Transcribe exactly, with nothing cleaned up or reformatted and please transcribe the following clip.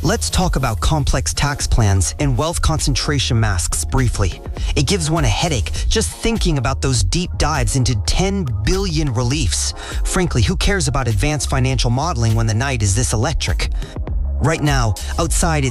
Let's talk about complex tax plans and wealth concentration masks briefly. It gives one a headache just thinking about those deep dives into ten billion reliefs. Frankly, who cares about advanced financial modeling when the night is this electric? Right now, outside